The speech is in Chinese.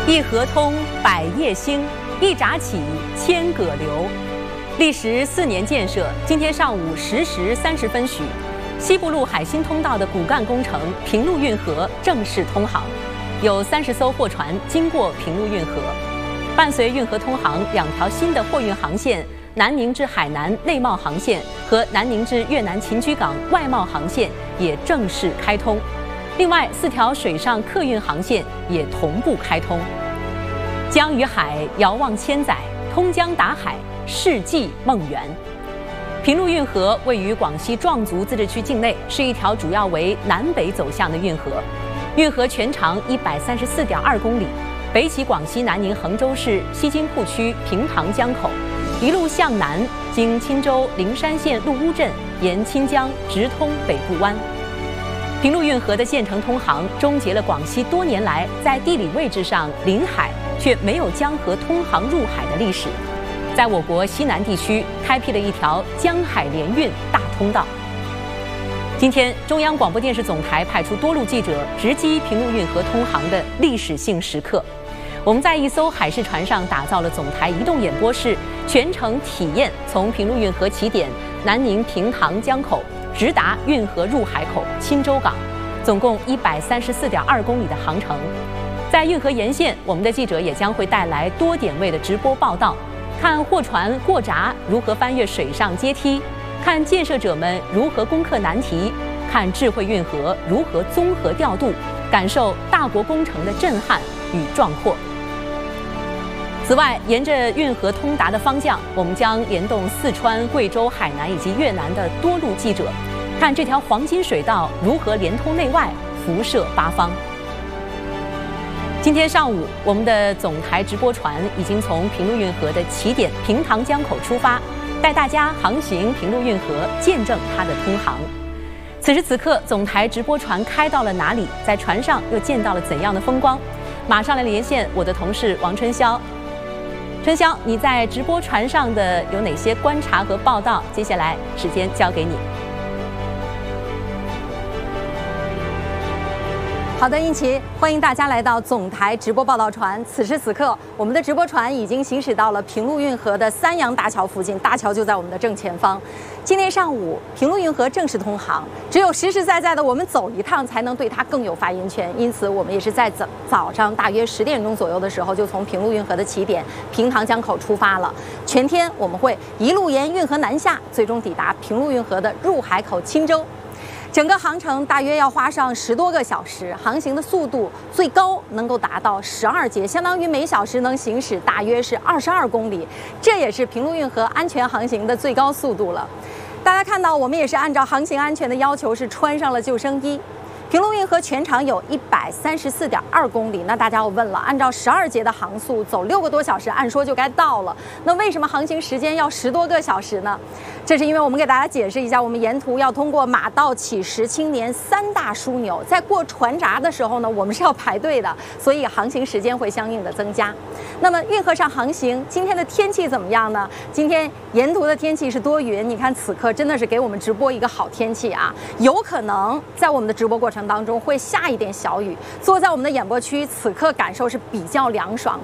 一河通，百业兴；一闸起，千舸流。历时4年建设，今天上午10时30分许，西部陆海新通道的骨干工程平陆运河正式通航，有30艘货船经过平陆运河。伴随运河通航，2条新的货运航线南宁至海南内贸航线和南宁至越南秦居港外贸航线也正式开通。另外4条水上客运航线也同步开通。江与海遥望千载，通江达海，世纪梦圆。平陆运河位于广西壮族自治区境内，是一条主要为南北走向的运河。运河全长134.2公里，北起广西南宁衡州市西津铺区平塘江口，一路向南经钦州灵山县陆乌镇，沿钦江直通北部湾。平陆运河的建成通航，终结了广西多年来在地理位置上临海却没有江河通航入海的历史，在我国西南地区开辟了一条江海联运大通道。今天，中央广播电视总台派出多路记者直击平陆运河通航的历史性时刻。我们在一艘海事船上打造了总台移动演播室，全程体验从平陆运河起点南宁平塘江口直达运河入海口钦州港，总共134.2公里的航程。在运河沿线，我们的记者也将会带来多点位的直播报道，看货船过闸如何翻越水上阶梯，看建设者们如何攻克难题，看智慧运河如何综合调度，感受大国工程的震撼与壮阔。此外，沿着运河通达的方向，我们将联动四川、贵州、海南以及越南的多路记者，看这条黄金水道如何连通内外，辐射八方。今天上午，我们的总台直播船已经从平陆运河的起点平塘江口出发，带大家航行平陆运河，见证它的通航。此时此刻，总台直播船开到了哪里？在船上又见到了怎样的风光？马上来连线我的同事王春潇。春潇，你在直播船上的有哪些观察和报道？接下来时间交给你。 好的，英奇，欢迎大家来到总台直播报道船。此时此刻，我们的直播船已经行驶到了平陆运河的三阳大桥附近，大桥就在我们的正前方。今天上午，平陆运河正式通航，只有实实在在的我们走一趟，才能对它更有发言权。因此，我们也是在早上大约10点钟左右的时候，就从平陆运河的起点平塘江口出发了。全天我们会一路沿运河南下，最终抵达平陆运河的入海口钦州。整个航程大约要花上10多个小时，航行的速度最高能够达到12节，相当于每小时能行驶大约是22公里，这也是平陆运河安全航行的最高速度了。大家看到，我们也是按照航行安全的要求，是穿上了救生衣。平陆运河全长有134.2公里，那大家要问了，按照12节的航速走6个多小时，按说就该到了，那为什么航行时间要10多个小时呢？这是因为我们给大家解释一下，我们沿途要通过马道、乞石、青年3大枢纽，在过船闸的时候呢，我们是要排队的，所以航行时间会相应的增加。那么运河上航行，今天的天气怎么样呢？今天沿途的天气是多云，你看此刻真的是给我们直播一个好天气啊，有可能在我们的直播过程当中会下一点小雨。坐在我们的演播区，此刻感受是比较凉爽。